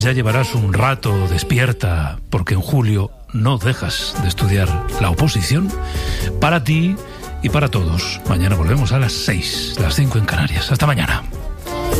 Ya llevarás un rato despierta, porque en julio no dejas de estudiar la oposición, para ti y para todos. Mañana volvemos a las 6, las 5 en Canarias. Hasta mañana.